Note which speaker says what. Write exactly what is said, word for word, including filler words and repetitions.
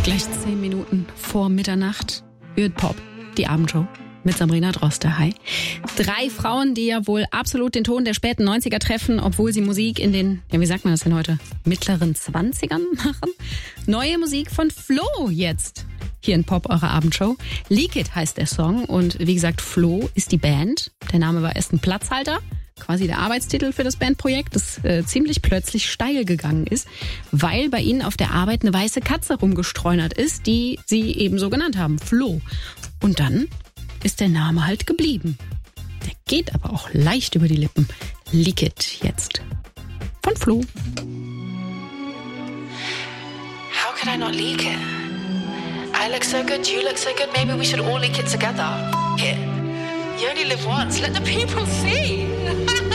Speaker 1: Gleich zehn Minuten vor Mitternacht. Hört Pop, die Abendshow mit Sabrina Droste. Hi. Drei Frauen, die ja wohl absolut den Ton der späten neunziger treffen, obwohl sie Musik in den, ja wie sagt man das denn heute, mittleren zwanzigern machen. Neue Musik von Flo jetzt. Hier in Pop, eure Abendshow. Leak It heißt der Song und wie gesagt, Flo ist die Band. Der Name war erst ein Platzhalter, quasi der Arbeitstitel für das Bandprojekt, das äh, ziemlich plötzlich steil gegangen ist, weil bei ihnen auf der Arbeit eine weiße Katze rumgestreunert ist, die sie eben so genannt haben, Flo. Und dann ist der Name halt geblieben. Der geht aber auch leicht über die Lippen. Leak It jetzt. Von Flo.
Speaker 2: How could I not leak it? I look so good, you look so good, maybe we should all leak it together. It. You only live once, let the people see.